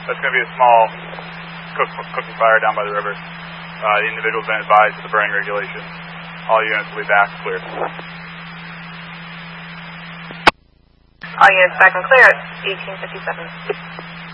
That's going to be a small cooking fire down by the river. The individual's been advised of the burning regulations. All units will be back clear. All units back and clear at 1857.